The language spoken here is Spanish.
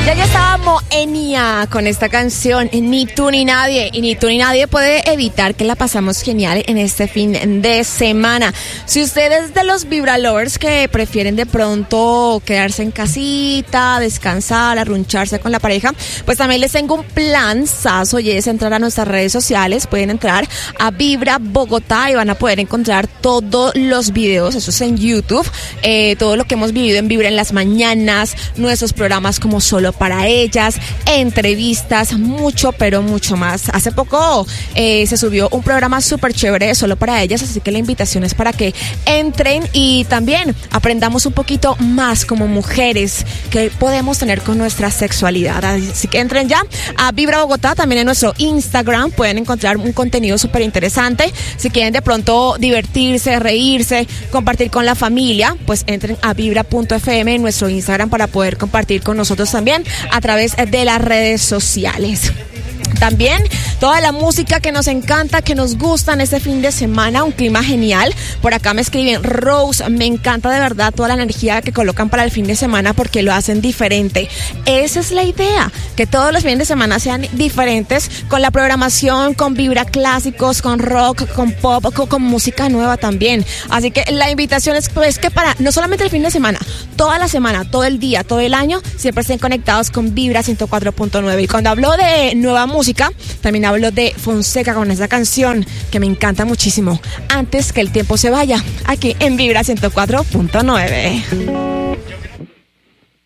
Ya estaba Moenia con esta canción, Ni tú ni nadie. Y ni tú ni nadie puede evitar que la pasamos genial en este fin de semana. Si ustedes de los Vibralovers que prefieren de pronto quedarse en casita, descansar, arruncharse con la pareja, pues también les tengo un planzazo y es entrar a nuestras redes sociales. Pueden entrar a Vibra Bogotá y van a poder encontrar todos los videos, eso es en YouTube, todo lo que hemos vivido en Vibra en las mañanas, nuestros programas como Solo para Ellas, entrevistas, mucho, pero mucho más. Hace poco se subió un programa súper chévere Solo para Ellas, así que la invitación es para que entren y también aprendamos un poquito más como mujeres que podemos tener con nuestra sexualidad. Así que entren ya a Vibra Bogotá, también en nuestro Instagram pueden encontrar un contenido súper interesante. Si quieren de pronto divertirse, reírse, compartir con la familia, pues entren a vibra.fm en nuestro Instagram para poder compartir con nosotros también a través de las redes sociales. También toda la música que nos encanta, que nos gusta en este fin de semana, un clima genial. Por acá me escriben, Rose, me encanta de verdad toda la energía que colocan para el fin de semana porque lo hacen diferente. Esa es la idea, que todos los fines de semana sean diferentes con la programación, con vibra clásicos, con rock, con pop, con música nueva también. Así que la invitación es pues, que para no solamente el fin de semana, toda la semana, todo el día, todo el año, siempre estén conectados con Vibra 104.9. Y cuando hablo de nueva música, también hablo de Fonseca con esa canción que me encanta muchísimo, Antes que el tiempo se vaya, aquí en Vibra 104.9.